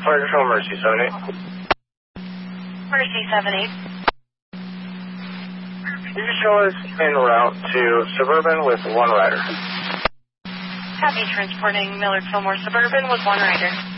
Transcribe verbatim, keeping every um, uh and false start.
Fire Control, Mercy seven eight. Mercy seven eight. You can show us en route to Suburban with one rider. Copy, transporting Millard Fillmore Suburban with one rider.